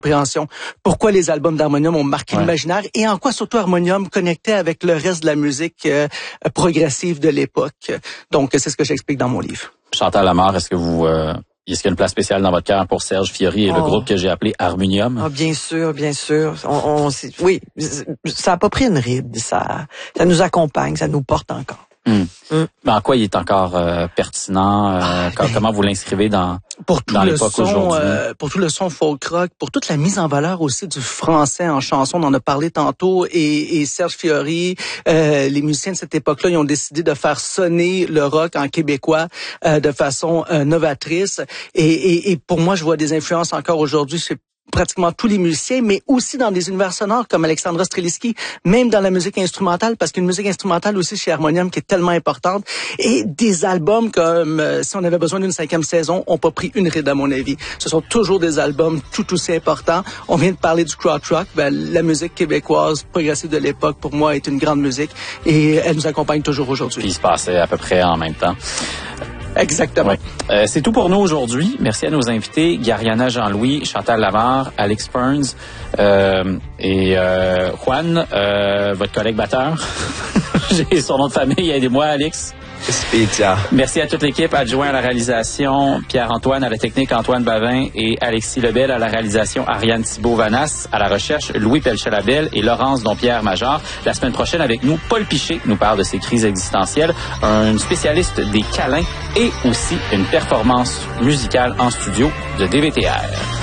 compréhension. Pourquoi les albums d'Harmonium ont marqué l'imaginaire et en quoi surtout Harmonium connectait avec le reste de la musique progressive de l'époque. Donc, c'est ce que j'explique dans mon livre. Chantal Lamarre, est-ce qu'il y a une place spéciale dans votre cœur pour Serge Fiori et le groupe que j'ai appelé Harmonium? Ah, bien sûr, bien sûr. Oui, ça a pas pris une ride. Ça nous accompagne, ça nous porte encore. Mais en quoi il est encore pertinent? Comment vous l'inscrivez dans l'époque aujourd'hui? Pour tout le son folk rock, pour toute la mise en valeur aussi du français en chanson, on en a parlé tantôt, et Serge Fiori, les musiciens de cette époque-là, ils ont décidé de faire sonner le rock en québécois de façon novatrice. Et pour moi, je vois des influences encore aujourd'hui chez pratiquement tous les musiciens, mais aussi dans des univers sonores comme Alexandra Streliski, même dans la musique instrumentale, parce qu'une musique instrumentale aussi chez Harmonium qui est tellement importante, et des albums comme Si on avait besoin d'une 5e saison, ont pas pris une ride à mon avis. Ce sont toujours des albums tout aussi importants. On vient de parler du krautrock, la musique québécoise progressive de l'époque, pour moi, est une grande musique, et elle nous accompagne toujours aujourd'hui. Puis il se passait à peu près en même temps. Exactement. Ouais. C'est tout pour nous aujourd'hui. Merci à nos invités, Gariana Jean-Louis, Chantal Lamarre, Alex Burns et Juan, votre collègue batteur. J'ai son nom de famille, aidez-moi, Alex. Spezia. Merci à toute l'équipe, adjoint à la réalisation, Pierre-Antoine à la technique, Antoine Bavin et Alexis Lebel à la réalisation, Ariane Thibault-Vanas à la recherche, Louis Pelchet-Labelle et Laurence Dompierre-Major. La semaine prochaine avec nous, Paul Piché nous parle de ses crises existentielles, un spécialiste des câlins et aussi une performance musicale en studio de DVTR.